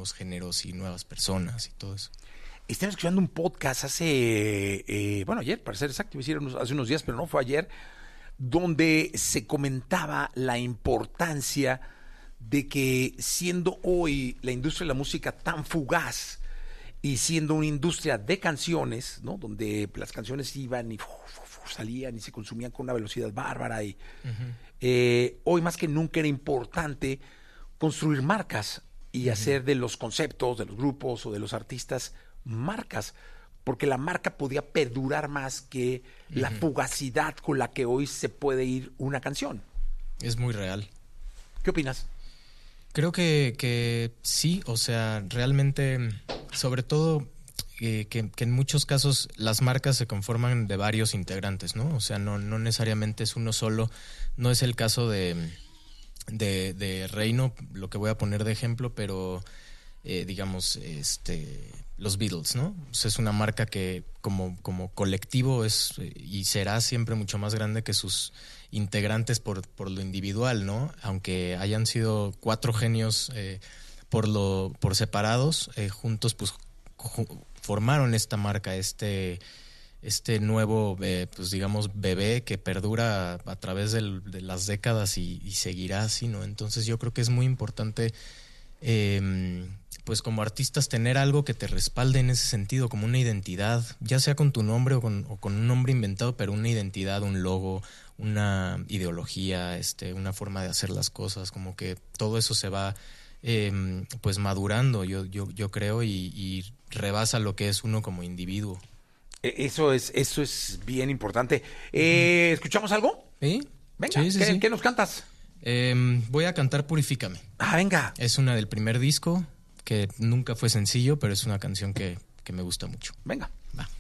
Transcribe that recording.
nuevos géneros y nuevas personas y todo eso. Estamos escuchando un podcast ayer, para ser exacto, hace unos días, pero no fue ayer, donde se comentaba la importancia de que siendo hoy la industria de la música tan fugaz y siendo una industria de canciones, ¿no? Donde las canciones iban y salían y se consumían con una velocidad bárbara y hoy más que nunca era importante construir marcas y hacer de los conceptos, de los grupos o de los artistas marcas, porque la marca podía perdurar más que la fugacidad con la que hoy se puede ir una canción. Es muy real. ¿Qué opinas? Creo que sí, o sea, realmente, sobre todo que en muchos casos las marcas se conforman de varios integrantes, ¿no? O sea, no necesariamente es uno solo. No es el caso de Reino, lo que voy a poner de ejemplo, pero digamos, los Beatles, ¿no? O sea, es una marca que como colectivo es y será siempre mucho más grande que sus integrantes por lo individual, ¿no? Aunque hayan sido 4 genios por separados, juntos pues formaron esta marca, este nuevo, pues digamos, bebé que perdura a través de las décadas y seguirá así, ¿no? Entonces yo creo que es muy importante pues como artistas tener algo que te respalde en ese sentido, como una identidad, ya sea con tu nombre o con un nombre inventado, pero una identidad, un logo, una ideología, una forma de hacer las cosas, como que todo eso se va pues madurando, yo creo, y rebasa lo que es uno como individuo. Eso es bien importante. ¿Escuchamos algo? ¿Sí? Venga, sí. ¿Qué nos cantas? Voy a cantar Purifícame. Venga. Es una del primer disco, que nunca fue sencillo, pero es una canción que me gusta mucho. Venga. Va.